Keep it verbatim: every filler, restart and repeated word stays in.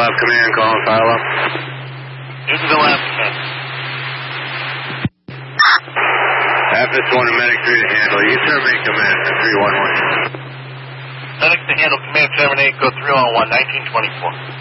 Lab command, calling Philo. This is the lab command. After one to medic three to handle. You terminate command for three one one. Medic to handle command seven eight, go three one one, nineteen twenty-four.